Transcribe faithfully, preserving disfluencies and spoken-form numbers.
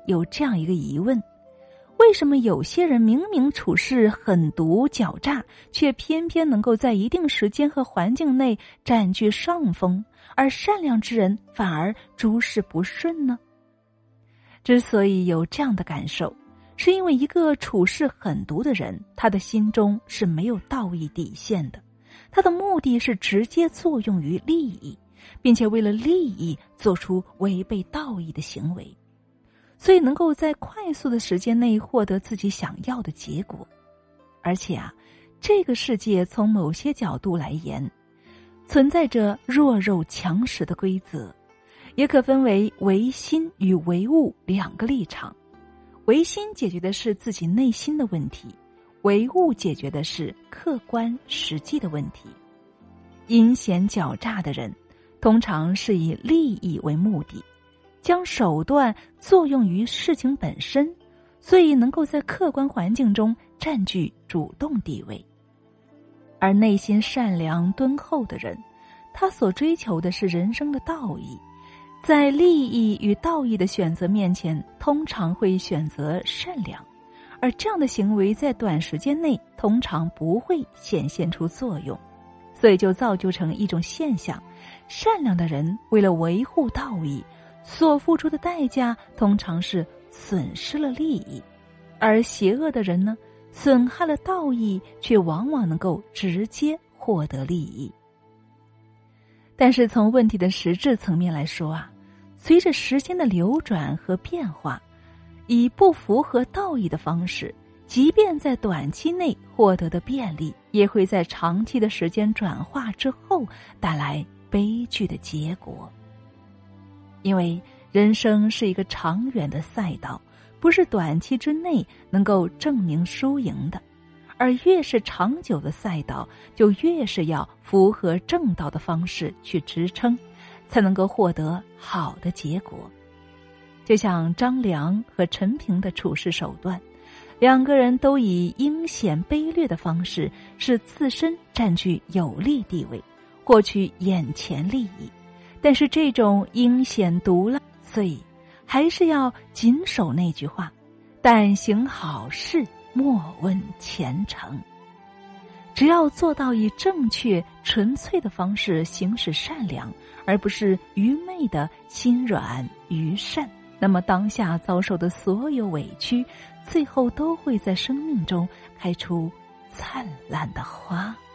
有这样一个疑问：为什么有些人明明处事狠毒狡诈，却偏偏能够在一定时间和环境内占据上风，而善良之人反而诸事不顺呢？之所以有这样的感受，是因为一个处事狠毒的人，他的心中是没有道义底线的，他的目的是直接作用于利益，并且为了利益做出违背道义的行为，所以能够在快速的时间内获得自己想要的结果。而且啊，这个世界从某些角度来言，存在着弱肉强食的规则，也可分为唯心与唯物两个立场。唯心解决的是自己内心的问题，唯物解决的是客观实际的问题。阴险狡诈的人通常是以利益为目的，将手段作用于事情本身，所以能够在客观环境中占据主动地位。而内心善良敦厚的人，他所追求的是人生的道义，在利益与道义的选择面前，通常会选择善良，而这样的行为在短时间内通常不会显现出作用，所以就造就成一种现象：善良的人为了维护道义，所付出的代价通常是损失了利益，而邪恶的人呢，损害了道义，却往往能够直接获得利益。但是从问题的实质层面来说啊，随着时间的流转和变化，以不符合道义的方式，即便在短期内获得的便利，也会在长期的时间转化之后带来悲剧的结果。因为人生是一个长远的赛道，不是短期之内能够证明输赢的，而越是长久的赛道，就越是要符合正道的方式去支撑，才能够获得好的结果。就像张良和陈平的处事手段，两个人都以阴险卑劣的方式，使自身占据有利地位，获取眼前利益。但是这种阴险毒辣，所以还是要谨守那句话：但行好事，莫问前程。只要做到以正确纯粹的方式行使善良，而不是愚昧的心软愚善，那么当下遭受的所有委屈，最后都会在生命中开出灿烂的花。